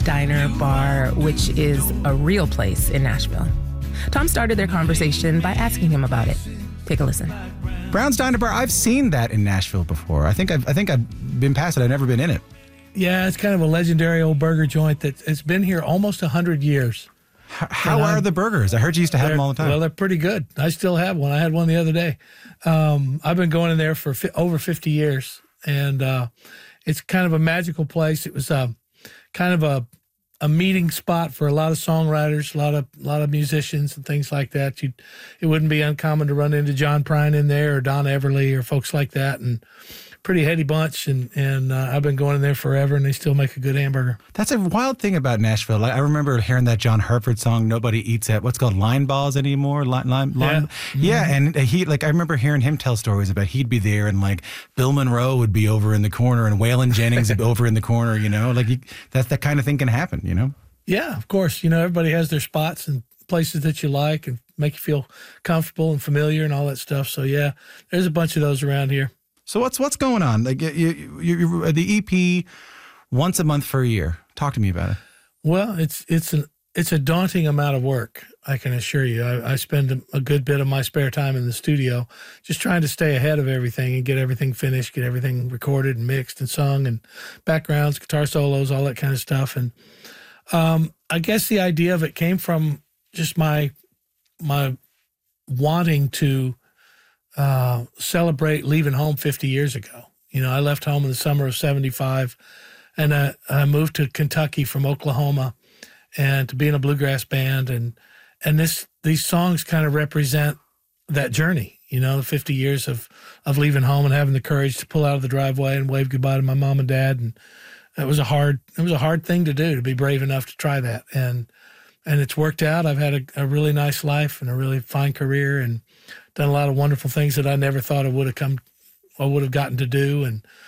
Diner Bar, which is a real place in Nashville. Tom started their conversation by asking him about it. Take a listen. Brown's Diner Bar, I've seen that in Nashville before. I think I've been past it. I've never been in it. Yeah, it's kind of a legendary old burger joint it's been here almost 100 years. How are the burgers? I heard you used to have them all the time. Well, they're pretty good. I still have one. I had one the other day. I've been going in there for over 50 years, and it's kind of a magical place. It was kind of a meeting spot for a lot of songwriters, a lot of musicians and things like that. It wouldn't be uncommon to run into John Prine in there or Don Everly or folks like that, and pretty heady bunch, and I've been going in there forever, and they still make a good hamburger. That's a wild thing about Nashville. I remember hearing that John Hartford song, "Nobody Eats at" what's called line balls anymore. Yeah, and I remember hearing him tell stories about he'd be there, and like Bill Monroe would be over in the corner, and Waylon Jennings would be over in the corner. That kind of thing can happen. Yeah, of course. Everybody has their spots and places that you like and make you feel comfortable and familiar and all that stuff. So yeah, there's a bunch of those around here. So what's going on? Like you the EP once a month for a year. Talk to me about it. Well, it's a daunting amount of work, I can assure you. I spend a good bit of my spare time in the studio just trying to stay ahead of everything and get everything finished, get everything recorded and mixed and sung, and backgrounds, guitar solos, all that kind of stuff. And I guess the idea of it came from just my wanting to celebrate leaving home 50 years ago. I left home in the summer of 75, and I moved to Kentucky from Oklahoma, and to be in a bluegrass band, and these songs kind of represent that journey. The 50 years of leaving home and having the courage to pull out of the driveway and wave goodbye to my mom and dad, and it was a hard thing to do, to be brave enough to try that, and it's worked out. I've had a really nice life and a really fine career, and done a lot of wonderful things that I never thought I would have gotten to do, and